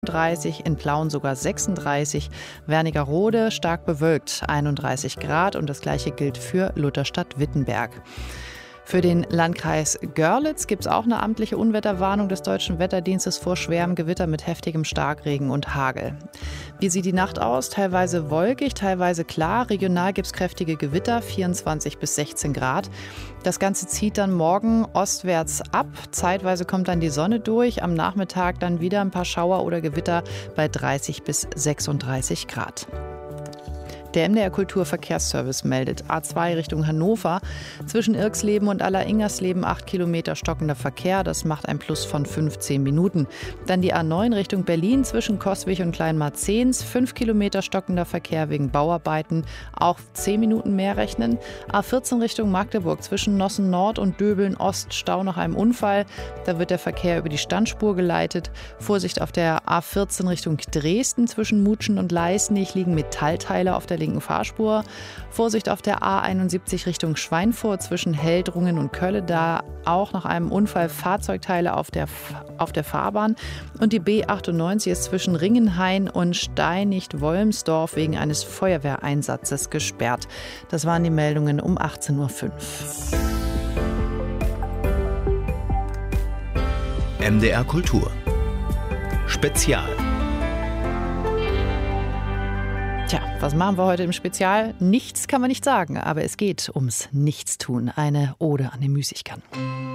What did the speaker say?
30, in Plauen sogar 36, Wernigerode stark bewölkt 31 Grad und das gleiche gilt für Lutherstadt-Wittenberg. Für den Landkreis Görlitz gibt es auch eine amtliche Unwetterwarnung des Deutschen Wetterdienstes vor schwerem Gewitter mit heftigem Starkregen und Hagel. Wie sieht die Nacht aus? Teilweise wolkig, teilweise klar. Regional gibt es kräftige Gewitter, 24 bis 16 Grad. Das Ganze zieht dann morgen ostwärts ab. Zeitweise kommt dann die Sonne durch. Am Nachmittag dann wieder ein paar Schauer oder Gewitter bei 30 bis 36 Grad. Der MDR Kulturverkehrsservice meldet A2 Richtung Hannover. Zwischen Irxleben und Alleringersleben 8 Kilometer stockender Verkehr. Das macht ein Plus von 15 Minuten. Dann die A9 Richtung Berlin zwischen Coswig und Kleinmarzehns. 5 Kilometer stockender Verkehr wegen Bauarbeiten. Auch 10 Minuten mehr rechnen. A14 Richtung Magdeburg zwischen Nossen Nord und Döbeln Ost. Stau nach einem Unfall. Da wird der Verkehr über die Standspur geleitet. Vorsicht auf der A14 Richtung Dresden zwischen Mutschen und Leisnig liegen Metallteile auf der linken Fahrspur. Vorsicht auf der A71 Richtung Schweinfurt zwischen Heldrungen und Kölle, da auch nach einem Unfall Fahrzeugteile auf der Fahrbahn. Und die B98 ist zwischen Ringenhain und Steinicht-Wolmsdorf wegen eines Feuerwehreinsatzes gesperrt. Das waren die Meldungen um 18.05 Uhr. MDR Kultur Spezial. Tja, was machen wir heute im Spezial? Nichts kann man nicht sagen, aber es geht ums Nichtstun. Eine Ode an den Müßiggang.